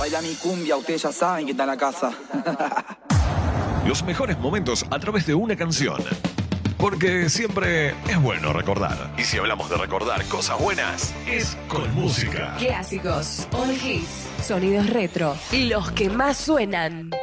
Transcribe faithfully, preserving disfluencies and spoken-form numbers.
baila mi cumbia, ustedes ya saben que está en la casa. Los mejores momentos a través de una canción. Porque siempre es bueno recordar. Y si hablamos de recordar cosas buenas, es con música. Clásicos, all hits, sonidos retro, los que más suenan.